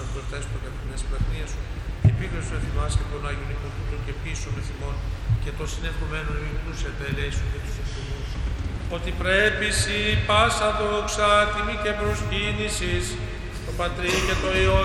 αυτός δέσποτα την εσπλαχνία σου, και πήγαινε σου θυμάσαι και τον Άγιον Νικοτούτο και πίσω με θυμών, και το συνεχομένων η πλούσια τα ελέησου και τους ευτυχούς. Ότι πρέπει σοι πάσα δόξα, τιμή και προσκύνησης, το Πατρί και το Υιό